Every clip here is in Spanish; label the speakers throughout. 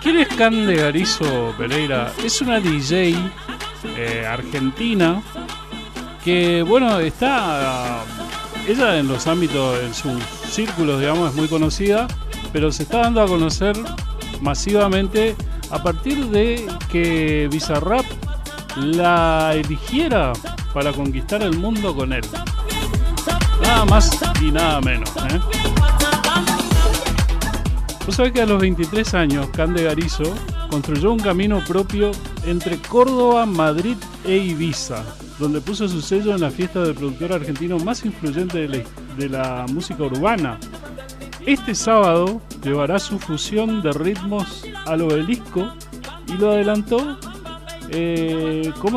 Speaker 1: ¿Quién es Cande Garizo Pereira? Es una DJ argentina que, bueno, está ella en los ámbitos, en sus círculos, digamos, es muy conocida, pero se está dando a conocer masivamente a partir de que Bizarrap la eligiera para conquistar el mundo con él. Nada más y nada menos, ¿eh? Vos sabés que a los 23 años, Cande Garizo construyó un camino propio entre Córdoba, Madrid e Ibiza, donde puso su sello en la fiesta del productor argentino más influyente de la música urbana. Este sábado llevará su fusión de ritmos al Obelisco y lo adelantó cómo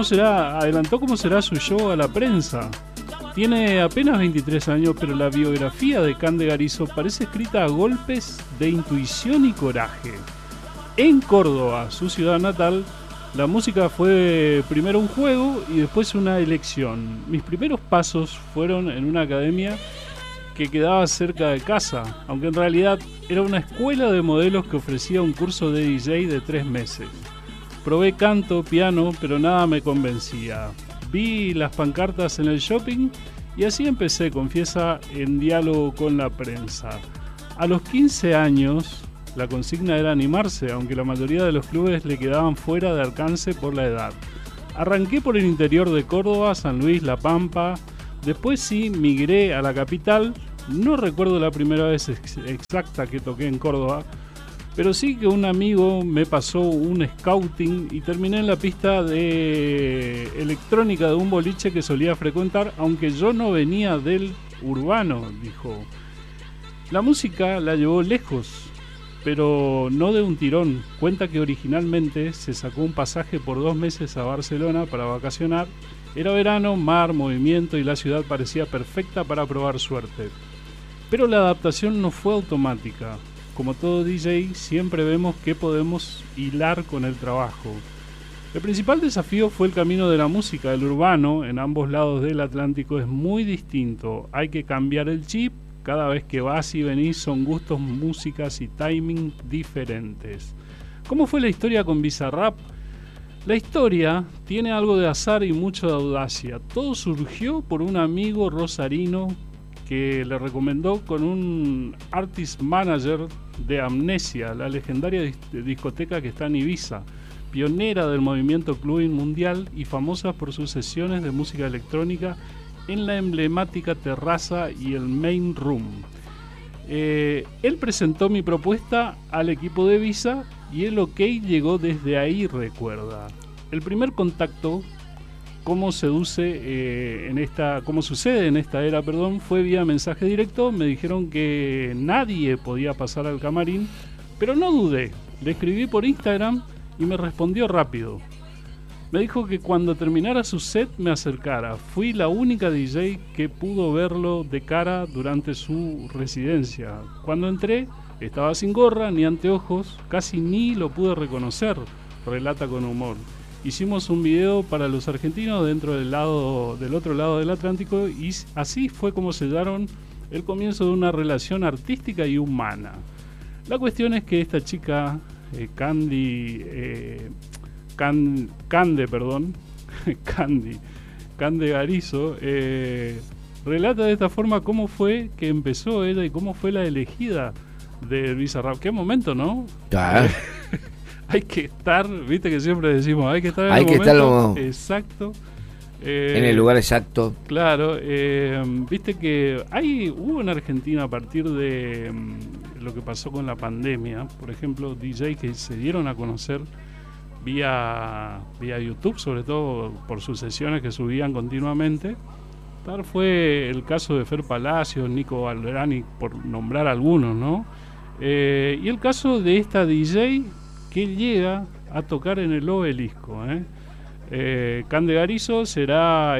Speaker 1: será su show a la prensa. Tiene apenas 23 años, pero la biografía de Cande Garizo parece escrita a golpes de intuición y coraje. En Córdoba, su ciudad natal, la música fue primero un juego y después una elección. Mis primeros pasos fueron en una academia que quedaba cerca de casa, aunque en realidad era una escuela de modelos que ofrecía un curso de DJ de 3 meses. Probé canto, piano, pero nada me convencía. Vi las pancartas en el shopping y así empecé, confiesa, en diálogo con la prensa. A los 15 años, la consigna era animarse, aunque la mayoría de los clubes le quedaban fuera de alcance por la edad. Arranqué por el interior de Córdoba, San Luis, La Pampa. Después sí migré a la capital. No recuerdo la primera vez exacta que toqué en Córdoba, pero sí que un amigo me pasó un scouting y terminé en la pista de electrónica de un boliche que solía frecuentar, aunque yo no venía del urbano, dijo. La música la llevó lejos, pero no de un tirón. Cuenta que originalmente se sacó un pasaje por 2 meses a Barcelona para vacacionar. Era verano, mar, movimiento y la ciudad parecía perfecta para probar suerte. Pero la adaptación no fue automática. Como todo DJ, siempre vemos que podemos hilar con el trabajo. El principal desafío fue el camino de la música. El urbano, en ambos lados del Atlántico, es muy distinto. Hay que cambiar el chip. Cada vez que vas y venís son gustos, músicas y timing diferentes. ¿Cómo fue la historia con Bizarrap? La historia tiene algo de azar y mucho de audacia. Todo surgió por un amigo rosarino que le recomendó con un artist manager de Amnesia, la legendaria discoteca que está en Ibiza, pionera del movimiento clubbing mundial y famosa por sus sesiones de música electrónica en la emblemática terraza y el main room. Él presentó mi propuesta al equipo de Ibiza y el ok llegó desde ahí, recuerda. El primer contacto, como sucede en esta era, fue vía mensaje directo. Me dijeron que nadie podía pasar al camarín, pero no dudé. Le escribí por Instagram y me respondió rápido. Me dijo que cuando terminara su set me acercara. Fui la única DJ que pudo verlo de cara durante su residencia. Cuando entré, estaba sin gorra ni anteojos, casi ni lo pude reconocer, relata con humor. Hicimos un video para los argentinos del otro lado del Atlántico y así fue como sellaron el comienzo de una relación artística y humana. La cuestión es que esta chica, Cande Garizo, relata de esta forma cómo fue que empezó ella y cómo fue la elegida de Bizarrap. Qué momento, ¿no?
Speaker 2: Claro.
Speaker 1: Hay que estar, viste que siempre decimos, hay que estar en
Speaker 2: hay
Speaker 1: el
Speaker 2: que
Speaker 1: momento
Speaker 2: estar
Speaker 1: exacto.
Speaker 2: En el lugar exacto.
Speaker 1: Claro, viste que hubo en Argentina a partir de lo que pasó con la pandemia, por ejemplo, DJ que se dieron a conocer vía YouTube, sobre todo por sus sesiones que subían continuamente. Tal fue el caso de Fer Palacios, Nico Valderani, por nombrar algunos, ¿no? Y el caso de esta DJ que llega a tocar en el Obelisco, Cande Garizo será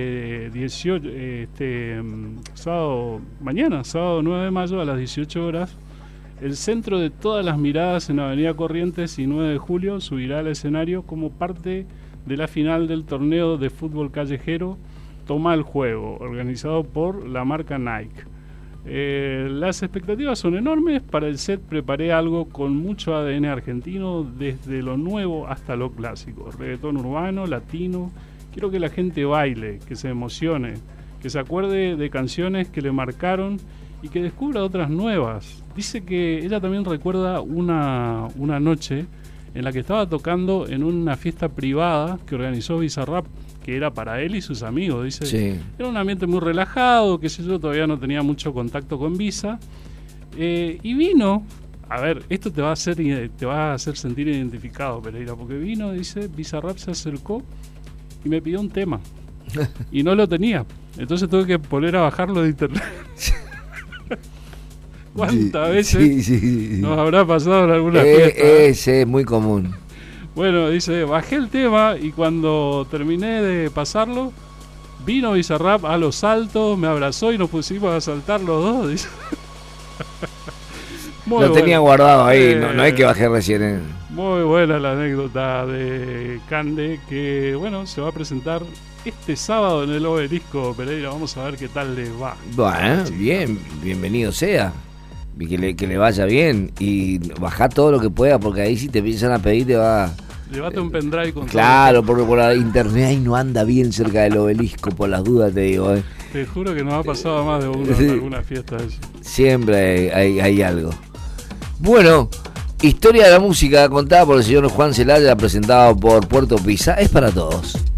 Speaker 1: sábado 9 de mayo a las 18 horas. El centro de todas las miradas en Avenida Corrientes y 9 de julio subirá al escenario como parte de la final del torneo de fútbol callejero Toma el Juego, organizado por la marca Nike. Las expectativas son enormes. Para el set preparé algo con mucho ADN argentino, desde lo nuevo hasta lo clásico. Reggaetón urbano, latino. Quiero que la gente baile, que se emocione, que se acuerde de canciones que le marcaron y que descubra otras nuevas. Dice que ella también recuerda una noche en la que estaba tocando en una fiesta privada que organizó Bizarrap, que era para él y sus amigos. Dice,
Speaker 2: sí.
Speaker 1: Era un ambiente muy relajado, qué sé yo, todavía no tenía mucho contacto con Visa. Y vino, a ver, esto te va a hacer sentir identificado, Pereira, porque vino, dice, Bizarrap se acercó y me pidió un tema. Y no lo tenía. Entonces tuve que volver a bajarlo de internet. ¿Cuántas veces
Speaker 2: sí.
Speaker 1: nos habrá pasado en alguna fiesta?
Speaker 2: Es muy común.
Speaker 1: Bueno, dice, bajé el tema y cuando terminé de pasarlo, vino Bizarrap a los saltos, me abrazó y nos pusimos a saltar los dos. Dice.
Speaker 2: Lo tenía guardado ahí, no es que bajé recién.
Speaker 1: Muy buena la anécdota de Cande, que bueno, se va a presentar este sábado en el Obelisco, Pereira. Vamos a ver qué tal le va.
Speaker 2: Bueno, bien, bienvenido sea. Que le vaya bien. Y bajá todo lo que pueda, porque ahí si te empiezan a pedir te va...
Speaker 1: Llévate un pendrive con
Speaker 2: claro, todo. Porque por la internet ahí no anda bien cerca del Obelisco, por las dudas te digo.
Speaker 1: Te juro que nos ha pasado a más de uno en alguna fiesta eso.
Speaker 2: Siempre hay algo. Bueno, historia de la música contada por el señor Juan Celaya, presentado por Puerto Pizza, es para todos.